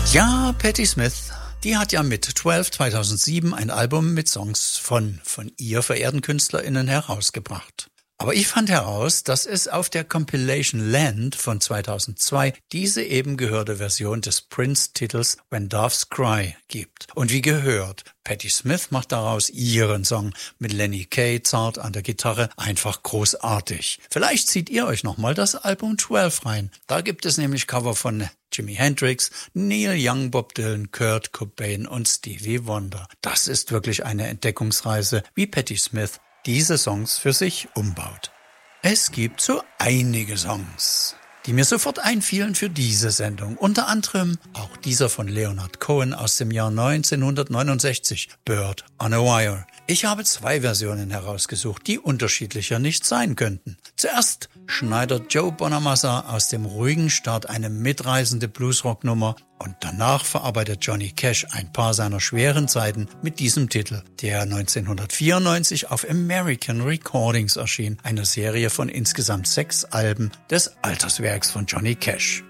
Ja, Patti Smith, die hat ja mit 12 2007 ein Album mit Songs von ihr verehrten KünstlerInnen herausgebracht. Aber ich fand heraus, dass es auf der Compilation Land von 2002 diese eben gehörte Version des Prince-Titels When Doves Cry gibt. Und wie gehört, Patti Smith macht daraus ihren Song mit Lenny Kaye zart an der Gitarre einfach großartig. Vielleicht zieht ihr euch nochmal das Album 12 rein. Da gibt es nämlich Cover von Jimi Hendrix, Neil Young, Bob Dylan, Kurt Cobain und Stevie Wonder. Das ist wirklich eine Entdeckungsreise, wie Patti Smith diese Songs für sich umbaut. Es gibt so einige Songs, die mir sofort einfielen für diese Sendung. Unter anderem auch dieser von Leonard Cohen aus dem Jahr 1969, Bird on a Wire. Ich habe 2 Versionen herausgesucht, die unterschiedlicher nicht sein könnten. Zuerst schneidet Joe Bonamassa aus dem ruhigen Start eine mitreißende Bluesrock-Nummer und danach verarbeitet Johnny Cash ein paar seiner schweren Zeiten mit diesem Titel, der 1994 auf American Recordings erschien, eine Serie von insgesamt 6 Alben des Alterswerks von Johnny Cash.